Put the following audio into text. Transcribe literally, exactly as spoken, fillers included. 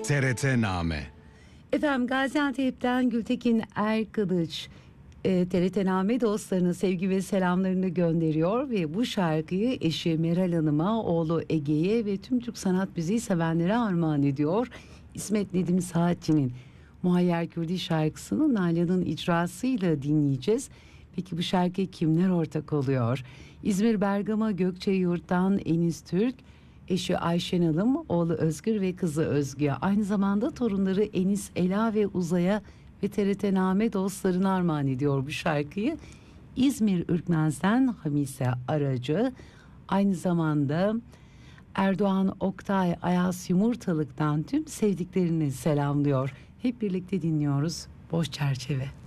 T R T Name. Efendim, Gaziantep'ten Gültekin Erkılıç e, T R T Name dostlarına sevgi ve selamlarını gönderiyor ve bu şarkıyı eşi Meral Hanım'a, oğlu Ege'ye ve tüm Türk sanat müziği sevenlere armağan ediyor. İsmet Nedim Saatçı'nın Muhayyer Kürdi şarkısını Nalan'ın icrasıyla dinleyeceğiz. Peki bu şarkıya kimler ortak oluyor? İzmir Bergama Gökçeyurt'tan Enis Türk, eşi Ayşen Hanım, oğlu Özgür ve kızı Özgü. Aynı zamanda torunları Enis, Ela ve Uzay'a ve T R T Name dostlarına armağan ediyor bu şarkıyı. İzmir Ürkmez'den Hamise Aracı, aynı zamanda Erdoğan Oktay Ayas Yumurtalık'tan tüm sevdiklerini selamlıyor. Hep birlikte dinliyoruz. Boş Çerçeve.